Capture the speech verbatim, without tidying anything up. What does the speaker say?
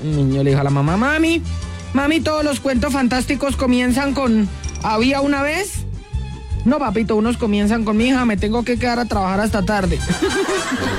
El niño le dijo a la mamá, mami, mami, todos los cuentos fantásticos comienzan con ¿había una vez? No, papito, unos comienzan con mi hija, me tengo que quedar a trabajar hasta tarde.